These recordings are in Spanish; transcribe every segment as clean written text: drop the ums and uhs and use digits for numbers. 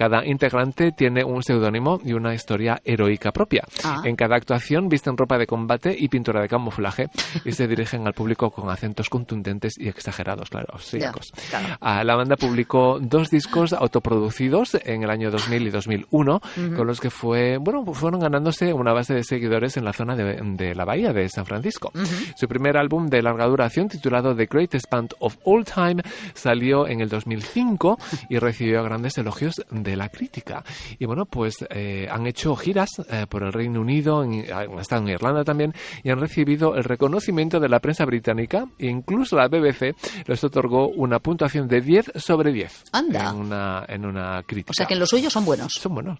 Cada integrante tiene un seudónimo y una historia heroica propia. En cada actuación visten ropa de combate y pintura de camuflaje y se dirigen al público con acentos contundentes y exagerados, claro, austríacos. La banda publicó 2 discos autoproducidos en el año 2000 y 2001, con los que fueron ganándose una base de seguidores en la zona de la bahía de San Francisco. Su primer álbum de larga duración, titulado The Greatest Band of All Time, salió en el 2005 y recibió grandes elogios de la crítica. Y bueno, pues han hecho giras por el Reino Unido, han estado en Irlanda también, y han recibido el reconocimiento de la prensa británica, e incluso la BBC les otorgó una puntuación de 10 sobre 10. Anda. En una crítica. O sea que en los suyos son buenos. Son buenos.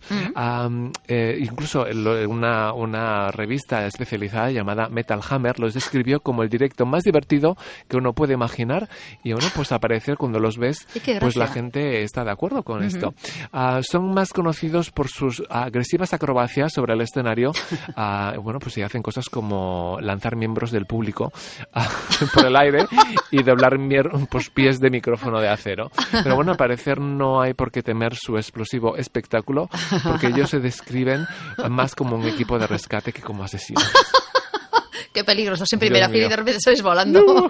Incluso una revista especializada llamada Metal Hammer los describió como el directo más divertido que uno puede imaginar, y bueno, pues al parecer cuando los ves, pues la gente está de acuerdo con esto. Son más conocidos por sus agresivas acrobacias sobre el escenario. Bueno, pues se hacen cosas como lanzar miembros del público por el aire y doblar pues, pies de micrófono de acero. Pero bueno, al parecer no hay por qué temer su explosivo espectáculo, porque ellos se describen más como un equipo de rescate que como asesinos. Qué peligroso, en primera fila y de repente sales volando. No.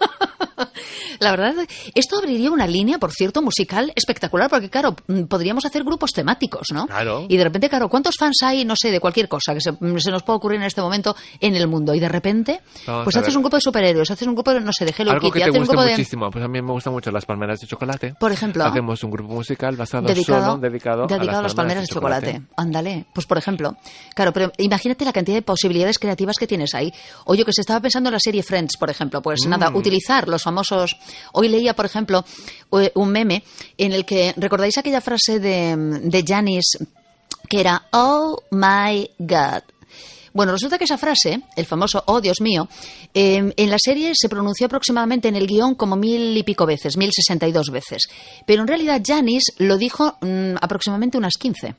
La verdad, esto abriría una línea, por cierto, musical espectacular, porque claro, podríamos hacer grupos temáticos, ¿no? Claro. Y de repente, claro, ¿cuántos fans hay, no sé, de cualquier cosa que se nos pueda ocurrir en este momento en el mundo? Y de repente, pues haces un grupo de superhéroes, haces un grupo, no sé, de Hello Algo Kitty. Algo que te guste muchísimo. De... Pues a mí me gustan mucho las palmeras de chocolate. Por ejemplo. Hacemos un grupo musical dedicado a las palmeras de chocolate. Ándale. Pues por ejemplo. Claro, pero imagínate la cantidad de posibilidades creativas que tienes ahí. O yo que se estaba pensando en la serie Friends, por ejemplo. Pues nada, utilizar los famosos... Hoy leía, por ejemplo, un meme en el que, ¿recordáis aquella frase de Janice que era "Oh my God"? Bueno, resulta que esa frase, el famoso "oh, Dios mío", en la serie se pronunció aproximadamente en el guión como 1000 y pico veces, 1062 veces. Pero en realidad Janice lo dijo aproximadamente unas 15.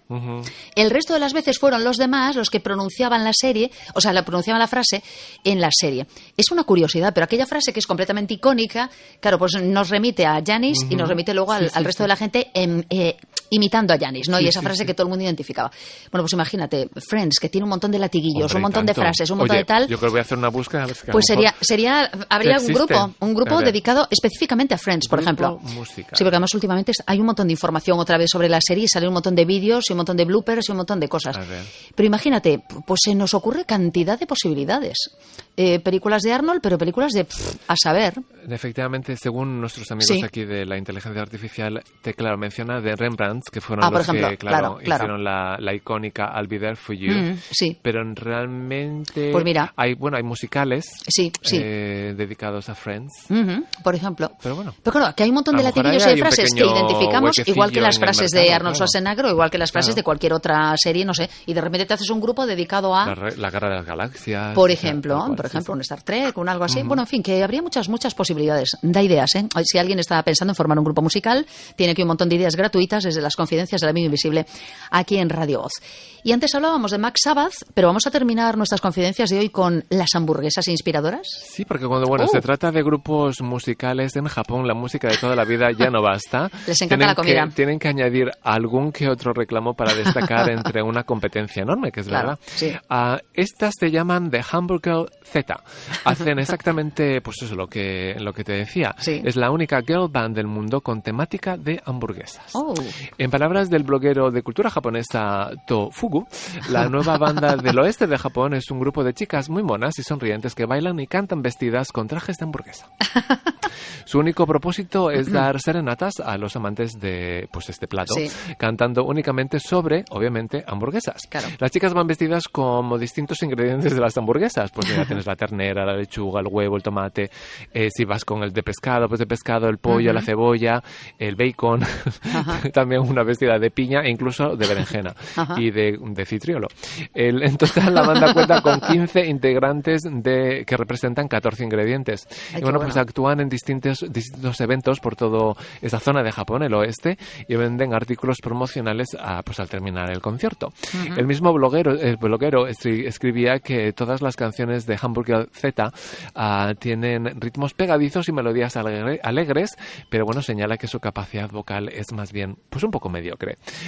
El resto de las veces fueron los demás los que pronunciaban la serie, o sea, pronunciaban la frase en la serie. Es una curiosidad, pero aquella frase que es completamente icónica, claro, pues nos remite a Janice y nos remite luego al resto de la gente imitando a Janice, ¿no? Y esa frase que todo el mundo identificaba. Bueno, pues imagínate, Friends, que tiene un montón de latiguillos, un montón de frases, un montón de tal. Yo creo que voy a hacer una búsqueda. A ver si pues habría un grupo dedicado específicamente a Friends, por ejemplo. Música. Sí, porque además últimamente hay un montón de información otra vez sobre la serie, sale un montón de vídeos y un montón de bloopers y un montón de cosas. Pero imagínate, pues se nos ocurre cantidad de posibilidades. Películas de Arnold, pero películas de a saber. Efectivamente, según nuestros amigos aquí de la inteligencia artificial, menciona de Rembrandt, que fueron los que hicieron la icónica I'll Be There For You. Pero realmente pues mira, hay musicales dedicados a Friends. Por ejemplo. Pero bueno. Pero claro, que hay un montón de latiguillos y de frases que identificamos, igual que las frases de Arnold Schwarzenegger o igual que las frases de cualquier otra serie, no sé. Y de repente te haces un grupo dedicado a... La Guerra de las Galaxias. Por ejemplo, un Star Trek, un algo así. Bueno, en fin, que habría muchas posibilidades. Da ideas, ¿eh? Si alguien está pensando en formar un grupo musical, tiene aquí un montón de ideas gratuitas desde las confidencias del amigo invisible aquí en Radio Oz. Y antes hablábamos de Max Sabbath, pero vamos a terminar nuestras confidencias de hoy con las hamburguesas inspiradoras. Sí, porque cuando se trata de grupos musicales en Japón, la música de toda la vida ya no basta. Les encanta la comida. Tienen que añadir algún que otro reclamo para destacar entre una competencia enorme, que es verdad. Sí. Estas se llaman The Hamburger Z. Hacen exactamente pues eso, lo que te decía. Sí. Es la única girl band del mundo con temática de hamburguesas. En palabras del bloguero de cultura japonesa To Fugu, la nueva banda del oeste de Japón es un grupo de chicas muy monas y sonrientes que bailan y cantan vestidas con trajes de hamburguesa. Su único propósito es dar serenatas a los amantes de este plato, cantando únicamente sobre, obviamente, hamburguesas. Claro. Las chicas van vestidas como distintos ingredientes de las hamburguesas. Pues mira, tienes la ternera, la lechuga, el huevo, el tomate. Si vas con el de pescado, pues de pescado, el pollo, la cebolla, el bacon, también una vestida de piña e incluso de berenjena y de citriolo. En total, la banda cuenta con 15 integrantes que representan 14 ingredientes. Ay, y bueno, pues actúan en distintos eventos por toda esa zona de Japón, el oeste, y venden artículos promocionales al terminar el concierto. El mismo bloguero escribía que todas las canciones de Hamburger Z tienen ritmos pegadizos y melodías alegres, pero bueno, señala que su capacidad vocal es más bien un poco mediocre.